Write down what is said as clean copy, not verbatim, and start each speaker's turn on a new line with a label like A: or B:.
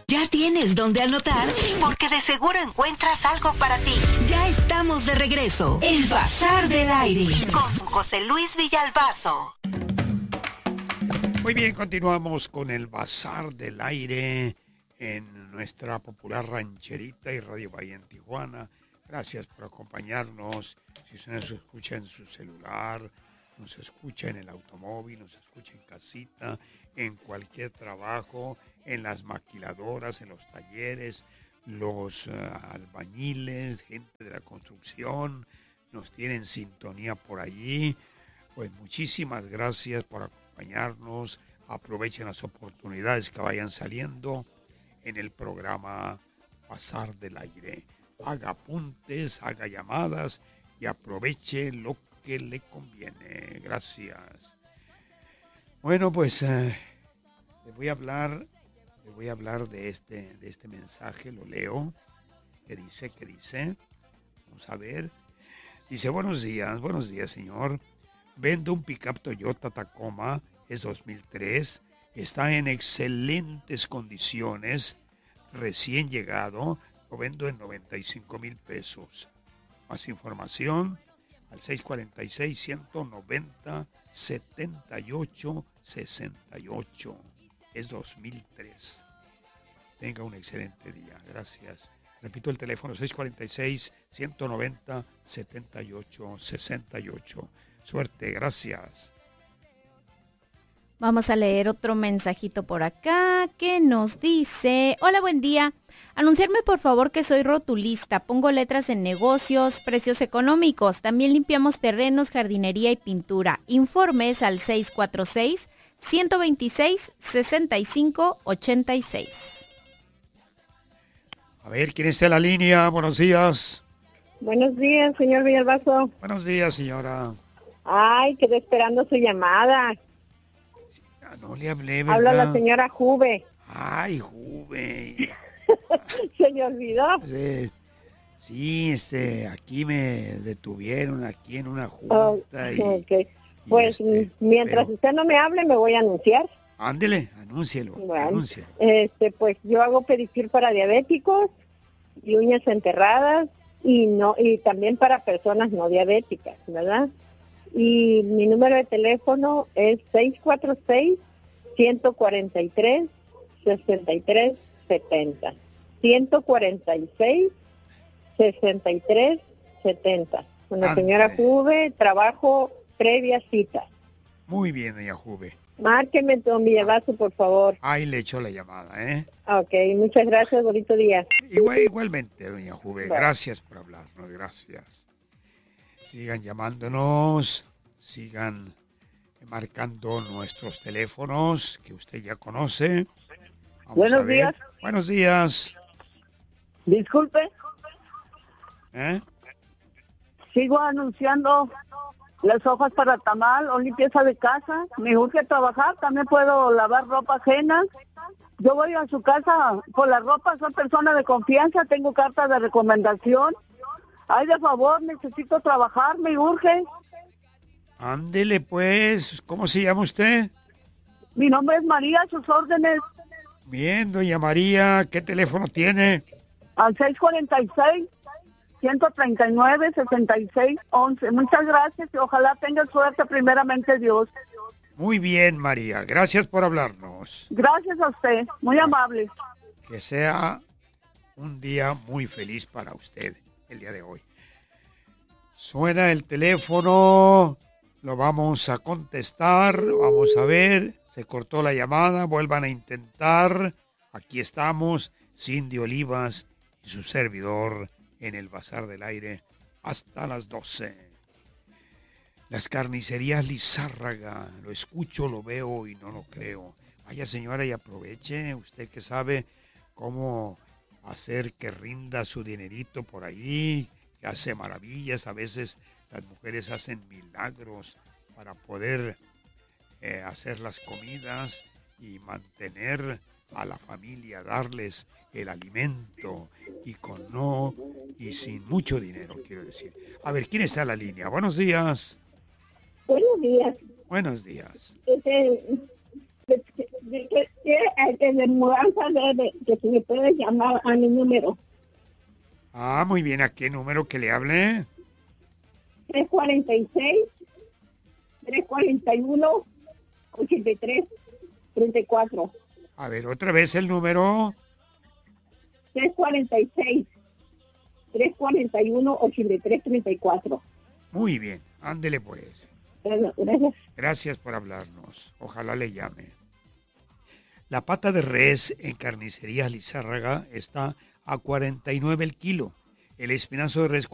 A: ¿Ya tienes dónde anotar? Porque de seguro encuentras algo para ti. Ya estamos de regreso. El Bazar del Aire. Con José Luis Villalbazo.
B: Muy bien, continuamos con el Bazar del Aire en nuestra popular rancherita y Radio Bahía en Tijuana. Gracias por acompañarnos. Si usted nos escucha en su celular, nos escucha en el automóvil, nos escucha en casita, en cualquier trabajo, en las maquiladoras, en los talleres, los albañiles, gente de la construcción, nos tienen sintonía por allí. Pues muchísimas gracias por acompañarnos. Aprovechen las oportunidades que vayan saliendo en el programa Bazar del Aire. Haga apuntes, haga llamadas y aproveche lo que le conviene. Gracias. Bueno, pues le voy a hablar de este mensaje. Lo leo. ¿Qué dice? Vamos a ver. Dice, buenos días, señor. Vendo un pickup Toyota Tacoma, es 2003, está en excelentes condiciones, recién llegado, lo vendo en 95,000 pesos. Más información al 646-190-7868, es 2003. Tenga un excelente día, gracias. Repito el teléfono, 646-190-7868. Suerte, gracias.
C: Vamos a leer otro mensajito por acá que nos dice: hola, buen día. Anunciarme por favor que soy rotulista. Pongo letras en negocios, precios económicos. También limpiamos terrenos, jardinería y pintura. Informes al 646-126-6586.
B: A ver, ¿quién está en la línea? Buenos días.
D: Buenos días, señor Villalbazo.
B: Buenos días, señora.
D: Ay, quedé esperando su llamada.
B: No le hablé, ¿verdad?
D: Habla la señora Juve.
B: Ay, Juve.
D: ¿Se me olvidó?
B: Sí, aquí me detuvieron aquí en una junta.
D: Okay. Pues mientras usted no me hable, me voy a anunciar.
B: Ándele, anúncielo.
D: Bueno,
B: anúncielo.
D: Pues yo hago pedicure para diabéticos y uñas enterradas y también para personas no diabéticas, ¿verdad? Y mi número de teléfono es 646-143-6370. 146-6370. Con la señora Juve, trabajo previa cita.
B: Muy bien, doña Juve.
D: Márqueme, don Villalbazo, por favor.
B: Ahí le echo la llamada, ¿eh?
D: Ok, muchas gracias, bonito día.
B: Igualmente, doña Juve, bueno. Gracias por hablarnos, gracias. Sigan llamándonos, sigan marcando nuestros teléfonos que usted ya conoce.
D: Buenos días.
B: Buenos días.
D: Disculpe. Sigo anunciando las hojas para tamal o limpieza de casa. Me urge trabajar, también puedo lavar ropa ajena. Yo voy a su casa por la ropa, soy persona de confianza, tengo carta de recomendación. Ay, de favor, necesito trabajar, me urge.
B: Ándele, pues. ¿Cómo se llama usted?
D: Mi nombre es María, a sus órdenes.
B: Bien, doña María, ¿qué teléfono tiene?
D: Al 646-139-6611. Muchas gracias y ojalá tenga suerte, primeramente Dios.
B: Muy bien, María. Gracias por hablarnos.
D: Gracias a usted, muy amable.
B: Que sea un día muy feliz para usted. El día de hoy. Suena el teléfono, lo vamos a contestar, vamos a ver, se cortó la llamada, vuelvan a intentar. Aquí estamos, Cindy Olivas y su servidor en el Bazar del Aire hasta las 12. Las carnicerías Lizárraga, lo escucho, lo veo y no lo creo. Vaya señora y aproveche, usted que sabe cómo hacer que rinda su dinerito por ahí, que hace maravillas. A veces las mujeres hacen milagros para poder hacer las comidas y mantener a la familia, darles el alimento y sin mucho dinero, quiero decir. A ver, ¿quién está en la línea? Buenos días.
D: Buenos días.
B: Buenos días.
D: de mudanza, que se me puede llamar a mi número.
B: Ah, muy bien. ¿A qué número que le hable?
D: 346-341-8334.
B: A ver, otra vez el número.
D: 346-341-8334.
B: Muy bien. Ándele pues.
D: Gracias.
B: Gracias por hablarnos. Ojalá le llame. La pata de res en Carnicería Lizárraga está a 49 el kilo. El espinazo de res